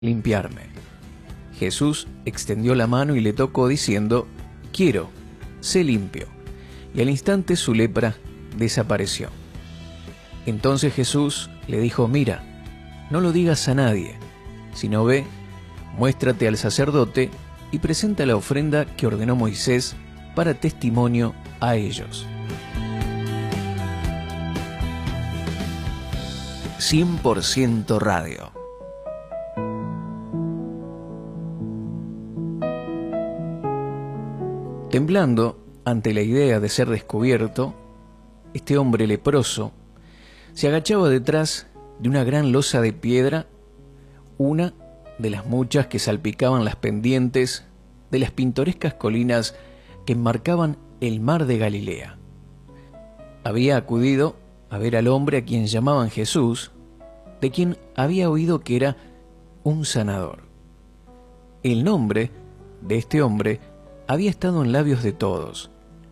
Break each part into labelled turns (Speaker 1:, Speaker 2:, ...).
Speaker 1: limpiarme. Jesús extendió la mano y le tocó diciendo: quiero, sé limpio. Y al instante su lepra desapareció. Entonces Jesús le dijo: mira, no lo digas a nadie, sino ve, muéstrate al sacerdote y presenta la ofrenda que ordenó Moisés para testimonio a ellos. 100% Radio. Temblando ante la idea de ser descubierto, este hombre leproso se agachaba detrás de una gran losa de piedra, una de las muchas que salpicaban las pendientes de las pintorescas colinas que enmarcaban el mar de Galilea. Había acudido a ver al hombre a quien llamaban Jesús, de quien había oído que era un sanador. El nombre de este hombre había estado en labios de todos,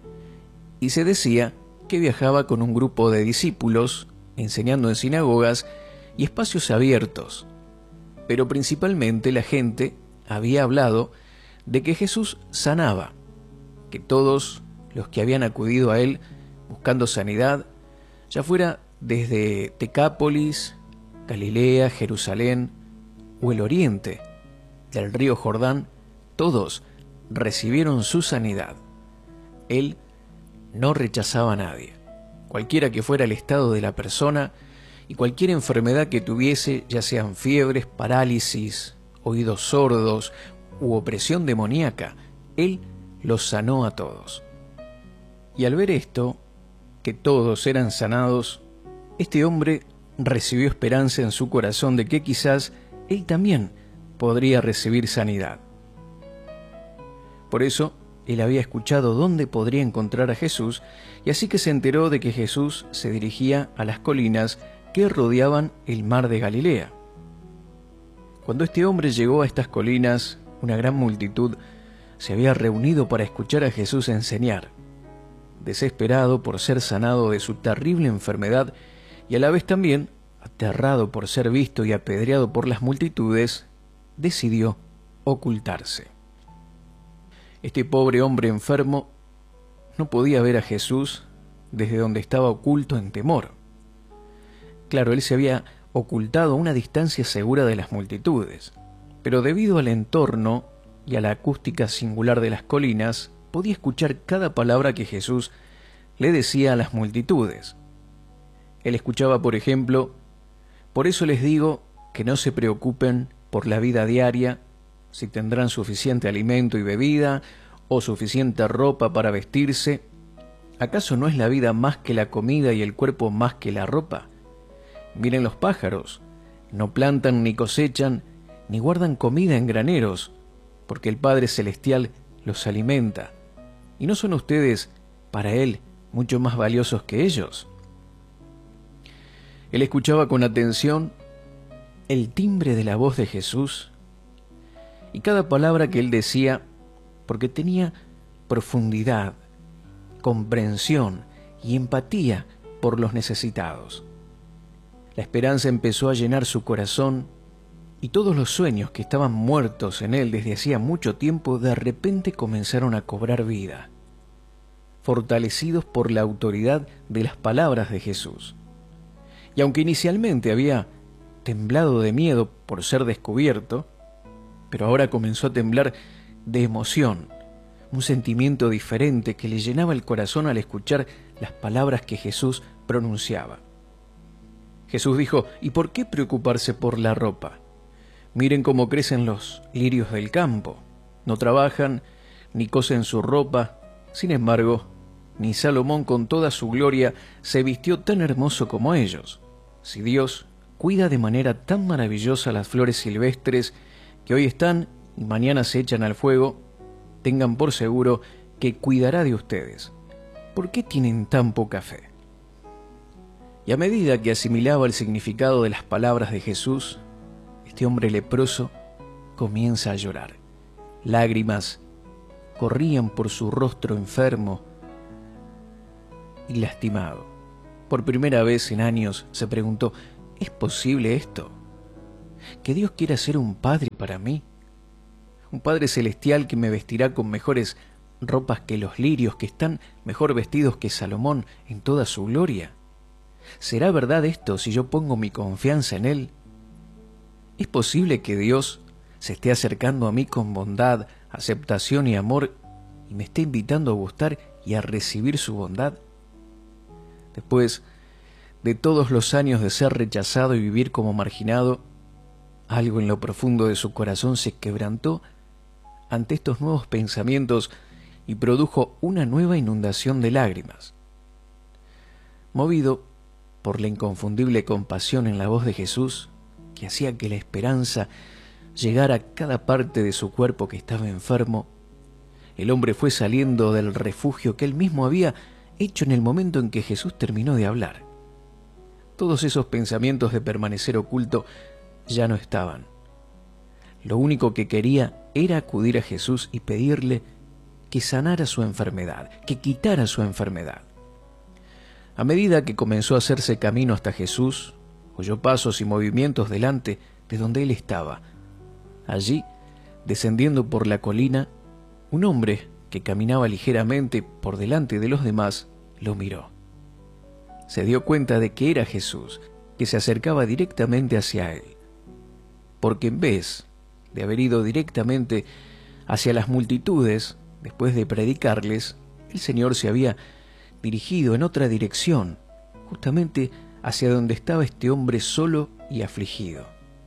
Speaker 1: y se decía que viajaba con un grupo de discípulos, enseñando en sinagogas y espacios abiertos, pero principalmente la gente había hablado de que Jesús sanaba, que todos los que habían acudido a él buscando sanidad, ya fuera desde Decápolis, Galilea, Jerusalén o el oriente del río Jordán, todos recibieron su sanidad. Él no rechazaba a nadie, cualquiera que fuera el estado de la persona y cualquier enfermedad que tuviese, ya sean fiebres, parálisis, oídos sordos u opresión demoníaca, Él los sanó a todos. Y al ver esto, que todos eran sanados, este hombre recibió esperanza en su corazón de que quizás él también podría recibir sanidad. Por eso, él había escuchado dónde podría encontrar a Jesús, y así que se enteró de que Jesús se dirigía a las colinas que rodeaban el mar de Galilea. Cuando este hombre llegó a estas colinas, una gran multitud se había reunido para escuchar a Jesús enseñar. Desesperado por ser sanado de su terrible enfermedad y a la vez también aterrado por ser visto y apedreado por las multitudes, decidió ocultarse. Este pobre hombre enfermo no podía ver a Jesús desde donde estaba oculto en temor. Claro, él se había ocultado a una distancia segura de las multitudes, pero debido al entorno y a la acústica singular de las colinas, podía escuchar cada palabra que Jesús le decía a las multitudes. Él escuchaba, por ejemplo: por eso les digo que no se preocupen por la vida diaria, si tendrán suficiente alimento y bebida, o suficiente ropa para vestirse. ¿Acaso no es la vida más que la comida y el cuerpo más que la ropa? Miren los pájaros, no plantan ni cosechan, ni guardan comida en graneros, porque el Padre Celestial los alimenta. ¿Y no son ustedes, para Él, mucho más valiosos que ellos? Él escuchaba con atención el timbre de la voz de Jesús y cada palabra que él decía, porque tenía profundidad, comprensión y empatía por los necesitados. La esperanza empezó a llenar su corazón y todos los sueños que estaban muertos en él desde hacía mucho tiempo de repente comenzaron a cobrar vida, fortalecidos por la autoridad de las palabras de Jesús. Y aunque inicialmente había temblado de miedo por ser descubierto, pero ahora comenzó a temblar de emoción, un sentimiento diferente que le llenaba el corazón al escuchar las palabras que Jesús pronunciaba. Jesús dijo: ¿y por qué preocuparse por la ropa? Miren cómo crecen los lirios del campo. No trabajan ni cosen su ropa. Sin embargo, ni Salomón con toda su gloria se vistió tan hermoso como ellos. Si Dios cuida de manera tan maravillosa las flores silvestres que hoy están y mañana se echan al fuego, tengan por seguro que cuidará de ustedes. ¿Por qué tienen tan poca fe? Y a medida que asimilaba el significado de las palabras de Jesús, este hombre leproso comienza a llorar. Lágrimas corrían por su rostro enfermo y lastimado. Por primera vez en años se preguntó: ¿es posible esto? que Dios quiera ser un Padre para mí, un Padre celestial que me vestirá con mejores ropas que los lirios, que están mejor vestidos que Salomón en toda su gloria. ¿Será verdad esto si yo pongo mi confianza en Él? ¿Es posible que Dios se esté acercando a mí con bondad, aceptación y amor y me esté invitando a gustar y a recibir su bondad? Después de todos los años de ser rechazado y vivir como marginado, algo en lo profundo de su corazón se quebrantó ante estos nuevos pensamientos y produjo una nueva inundación de lágrimas. Movido por la inconfundible compasión en la voz de Jesús, que hacía que la esperanza llegara a cada parte de su cuerpo que estaba enfermo, el hombre fue saliendo del refugio que él mismo había hecho en el momento en que Jesús terminó de hablar. Todos esos pensamientos de permanecer oculto ya no estaban. Lo único que quería era acudir a Jesús y pedirle que sanara su enfermedad, que quitara su enfermedad. A medida que comenzó a hacerse camino hasta Jesús, oyó pasos y movimientos delante de donde él estaba. Allí, descendiendo por la colina, un hombre que caminaba ligeramente por delante de los demás lo miró. Se dio cuenta de que era Jesús, que se acercaba directamente hacia él, porque en vez de haber ido directamente hacia las multitudes después de predicarles, el Señor se había dirigido en otra dirección, justamente hacia donde estaba este hombre solo y afligido.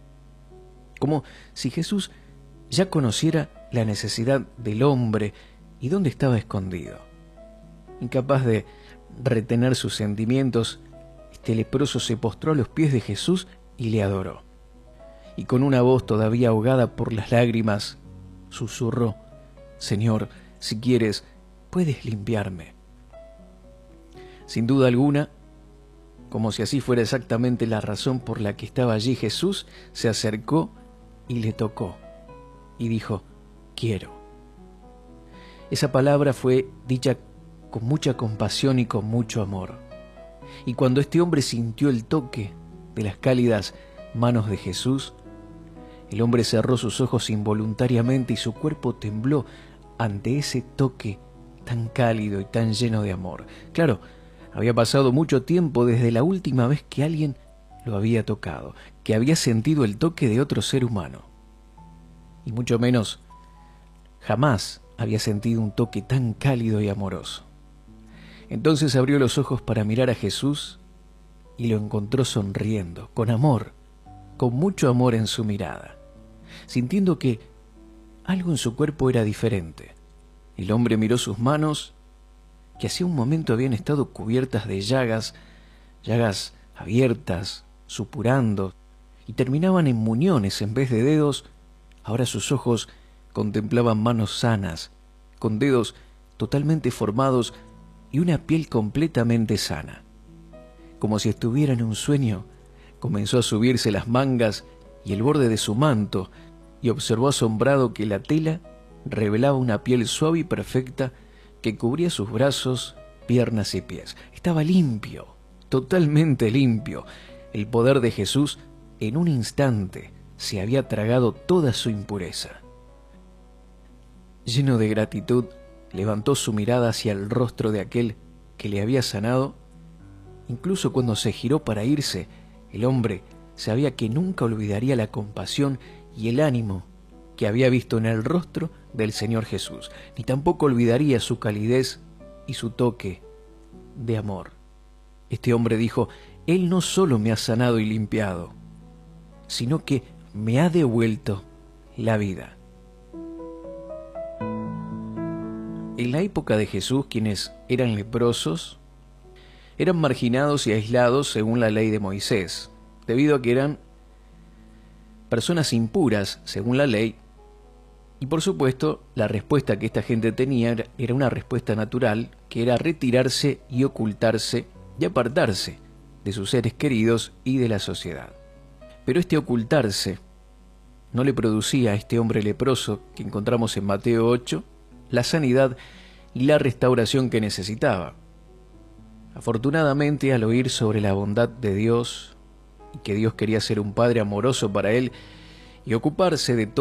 Speaker 1: Como si Jesús ya conociera la necesidad del hombre y dónde estaba escondido. Incapaz de retener sus sentimientos, este leproso se postró a los pies de Jesús y le adoró. Y con una voz todavía ahogada por las lágrimas, susurró: «Señor, si quieres, puedes limpiarme». Sin duda alguna, como si así fuera exactamente la razón por la que estaba allí, Jesús se acercó y le tocó, y dijo: «Quiero». Esa palabra fue dicha con mucha compasión y con mucho amor. Y cuando este hombre sintió el toque de las cálidas manos de Jesús, el hombre cerró sus ojos involuntariamente y su cuerpo tembló ante ese toque tan cálido y tan lleno de amor. Claro, había pasado mucho tiempo desde la última vez que alguien lo había tocado, que había sentido el toque de otro ser humano. Y mucho menos, jamás había sentido un toque tan cálido y amoroso. Entonces abrió los ojos para mirar a Jesús y lo encontró sonriendo, con amor, con mucho amor en su mirada, sintiendo que algo en su cuerpo era diferente. El hombre miró sus manos, que hacía un momento habían estado cubiertas de llagas abiertas, supurando, y terminaban en muñones en vez de dedos. Ahora sus ojos contemplaban manos sanas, con dedos totalmente formados y una piel completamente sana. Como si estuviera en un sueño, comenzó a subirse las mangas y el borde de su manto, y observó asombrado que la tela revelaba una piel suave y perfecta que cubría sus brazos, piernas y pies. Estaba limpio, totalmente limpio. El poder de Jesús en un instante se había tragado toda su impureza. Lleno de gratitud, levantó su mirada hacia el rostro de aquel que le había sanado. Incluso cuando se giró para irse, el hombre sabía que nunca olvidaría la compasión y el ánimo que había visto en el rostro del Señor Jesús, ni tampoco olvidaría su calidez y su toque de amor. Este hombre dijo: «Él no solo me ha sanado y limpiado, sino que me ha devuelto la vida». En la época de Jesús, quienes eran leprosos eran marginados y aislados según la ley de Moisés, debido a que eran personas impuras según la ley. Y por supuesto, la respuesta que esta gente tenía era una respuesta natural, que era retirarse y ocultarse y apartarse de sus seres queridos y de la sociedad. Pero este ocultarse no le producía a este hombre leproso que encontramos en Mateo 8 la sanidad y la restauración que necesitaba. Afortunadamente, al oír sobre la bondad de Dios, y que Dios quería ser un padre amoroso para él y ocuparse de